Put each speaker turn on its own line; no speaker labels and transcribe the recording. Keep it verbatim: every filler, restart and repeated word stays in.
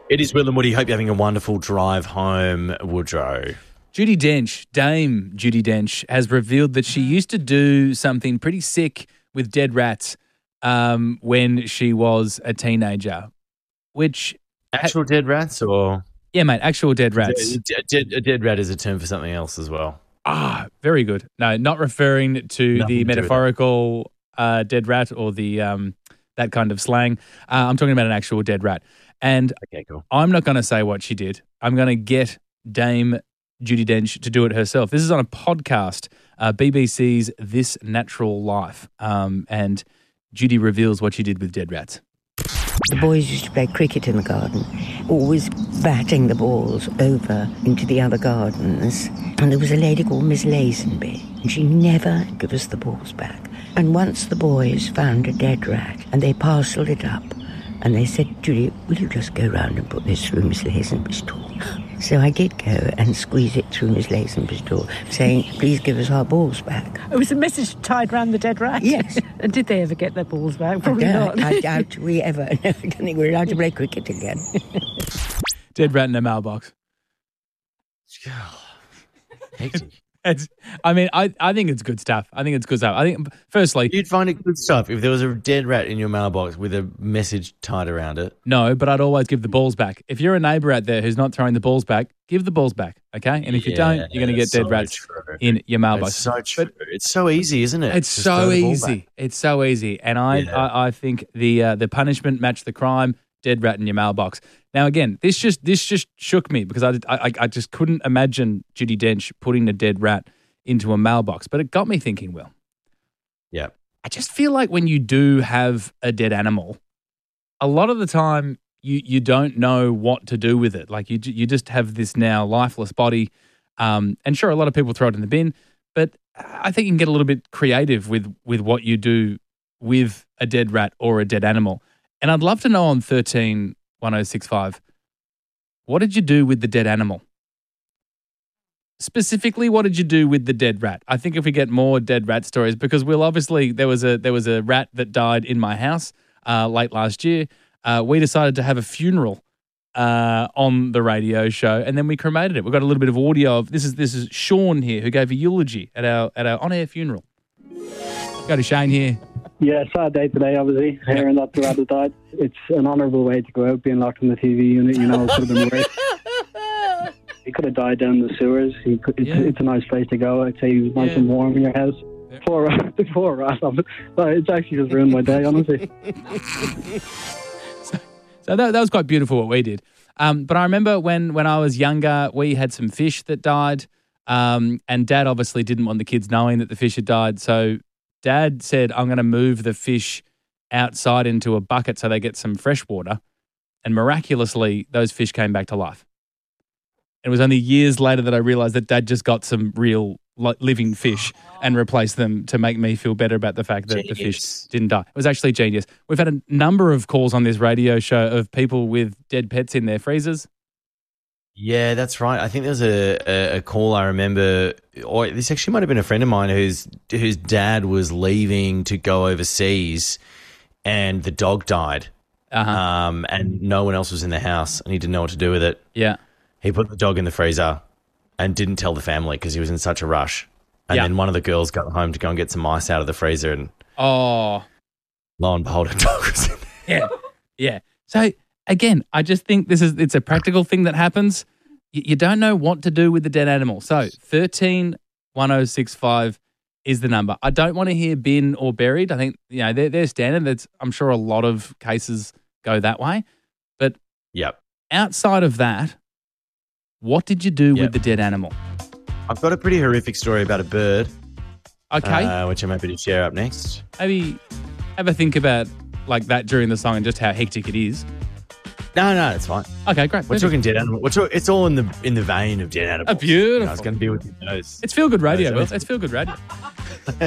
It is Will and Woody. Hope you're having a wonderful drive home, Woodrow.
Judi Dench, Dame Judi Dench, has revealed that she used to do something pretty sick with dead rats um, when she was a teenager, which...
Actual ha- dead rats or...
Yeah, mate, actual dead rats.
A dead, a dead rat is a term for something else as well.
Ah, very good. No, not referring to
Nothing
the
to
metaphorical uh, dead rat or the um, that kind of slang. Uh, I'm talking about an actual dead rat. And
okay, cool.
I'm not going to say what she did. I'm going to get Dame Judi Dench to do it herself. This is on a podcast, uh, B B C's This Natural Life, um, and Judi reveals what she did with dead rats.
The boys used to play cricket in the garden, always batting the balls over into the other gardens. And there was a lady called Miss Lazenby, and she never gave us the balls back. And once the boys found a dead rat, and they parcelled it up, and they said, Judy, will you just go round and put this through Miss Lazenby's door? So I did go and squeeze it through Miss Lazenby's door, saying, please give us our balls back.
It was a message tied round the dead rat?
Yes.
And did they ever get their balls back? Probably
I doubt,
not.
I doubt we ever, no, I don't think we're allowed to play cricket again.
Dead rat in a mailbox.
Hectic.
It's, I mean, I, I think it's good stuff. I think it's good stuff. I think, firstly...
You'd find it good stuff if there was a dead rat in your mailbox with a message tied around it.
No, but I'd always give the balls back. If you're a neighbour out there who's not throwing the balls back, give the balls back, okay? And if
yeah,
you don't, you're going to get dead
so
rats
true.
in your mailbox.
It's so true.
But
it's so easy, isn't it?
it's
Just
so
throw the ball
easy.
back.
It's so easy. And I,
Yeah.
I, I think the uh, the punishment matched the crime. Dead rat in your mailbox. Now, again, this just this just shook me because I, I, I just couldn't imagine Judi Dench putting a dead rat into a mailbox. But it got me thinking, Will.
Yeah.
I just feel like when you do have a dead animal, a lot of the time you you don't know what to do with it. Like you you just have this now lifeless body. Um, and sure, a lot of people throw it in the bin, but I think you can get a little bit creative with with what you do with a dead rat or a dead animal. And I'd love to know on thirteen one oh six five, what did you do with the dead animal? Specifically, what did you do with the dead rat? I think if we get more dead rat stories, because Will, obviously there was a there was a rat that died in my house uh, late last year. Uh, we decided to have a funeral uh, on the radio show, and then we cremated it. We've got a little bit of audio of this is this is Sean here who gave a eulogy at our at our on air funeral. Go to Shane here.
Yeah, sad day today, obviously, hearing that the rat has died. It's an honourable way to go out, being locked in the T V unit, you know, it could have been worse. He could have died down in the sewers. He could, it's,
Yeah.
it's a nice place to go. I'd say he was nice
Yeah.
and warm in your house.
Yeah.
Poor rat, the poor rat. But it's actually just ruined my day, honestly.
so so that, that was quite beautiful what we did. Um, but I remember when, when I was younger, we had some fish that died, um, and Dad obviously didn't want the kids knowing that the fish had died. So Dad said, I'm going to move the fish outside into a bucket so they get some fresh water. And miraculously, those fish came back to life. It was only years later that I realised that Dad just got some real li- living fish and replaced them to make me feel better about the fact that the fish
Genius.
didn't die. It was actually genius. We've had a number of calls on this radio show of people with dead pets in their freezers.
Yeah, that's right. I think there's a, a, a call I remember, or this actually might have been a friend of mine whose whose dad was leaving to go overseas, and the dog died,
Uh-huh.
um, and no one else was in the house, and he didn't know what to do with it.
Yeah.
He put the dog in the freezer and didn't tell the family because he was in such a rush. And
Yeah.
then one of the girls got home to go and get some ice out of the freezer, and
Oh,
lo and behold, a dog was in there.
yeah. Yeah. So again, I just think this is it's a practical thing that happens. You, you don't know what to do with the dead animal. So thirteen one oh six five is the number. I don't want to hear bin or buried. I think, you know, they're, they're standard. That's, I'm sure a lot of cases go that way. But
Yep.
outside of that, what did you do
Yep.
with the dead animal?
I've got a pretty horrific story about a bird,
Okay.
uh, which I'm happy to share up next.
Maybe have a think about like that during the song and just how hectic it is.
No, no, it's fine.
Okay, great.
We're
Perfect.
talking dead animal. We're talk- it's all in the in the vein of dead animals.
Oh, beautiful.
You know, it's going to be with your nose.
It's feel good radio,
No,
Will.
it's-
It's feel good radio.